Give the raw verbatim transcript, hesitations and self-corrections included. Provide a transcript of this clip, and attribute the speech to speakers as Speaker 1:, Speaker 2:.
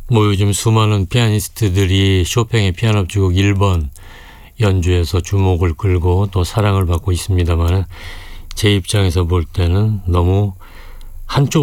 Speaker 1: 뭐 요즘 수많은 피아니스트들이 쇼팽의 피아노 협주곡 일 번 연주해서 주목을 끌고 또 사랑을 받고 있습니다만 제 입장에서 볼 때는 너무 한쪽